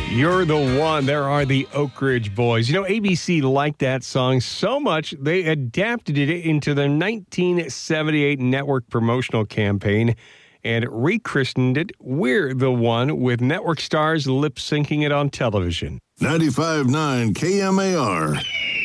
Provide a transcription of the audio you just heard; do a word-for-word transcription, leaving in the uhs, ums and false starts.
You're the One. There are the Oak Ridge Boys. You know, A B C liked that song so much, they adapted it into their nineteen seventy-eight network promotional campaign and rechristened it We're the One, with network stars lip-syncing it on television. ninety-five point nine K M A R.